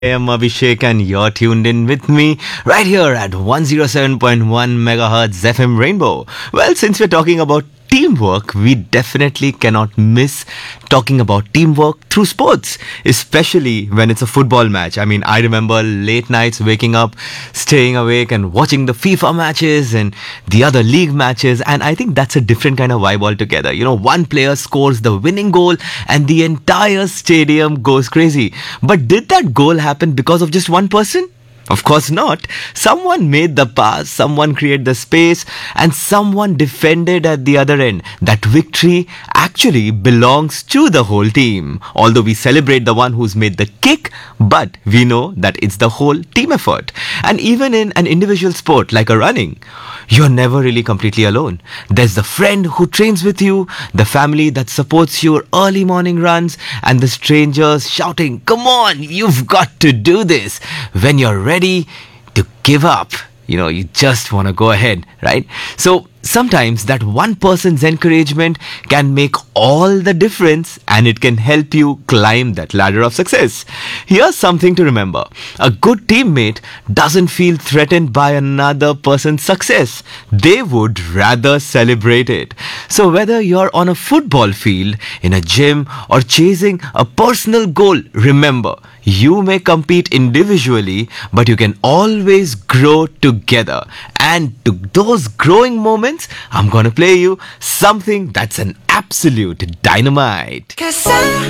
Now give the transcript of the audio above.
I am Abhishek and you're tuned in with me right here at 107.1 megahertz FM Rainbow. Well, since we're talking about teamwork, we definitely cannot miss talking about teamwork through sports, especially when it's a football match. I mean, I remember late nights waking up, staying awake and watching the FIFA matches and the other league matches, and I think that's a different kind of vibe altogether. You know, one player scores the winning goal and the entire stadium goes crazy. But did that goal happen because of just one person? Of course not. Someone made the pass, someone created the space, and someone defended at the other end. That victory actually belongs to the whole team. Although we celebrate the one who's made the kick, but we know that it's the whole team effort. And even in an individual sport like a running, you're never really completely alone. There's the friend who trains with you, the family that supports your early morning runs, and the strangers shouting, "Come on, you've got to do this," when you're ready to give up. You just want to go ahead, right? So sometimes that one person's encouragement can make all the difference and it can help you climb that ladder of success. Here's something to remember. A good teammate doesn't feel threatened by another person's success. They would rather celebrate it. So whether you're on a football field, in a gym, or chasing a personal goal, remember, you may compete individually, but you can always grow together. And to those growing moments, I'm gonna play you something that's an absolute dynamite. 'Cause I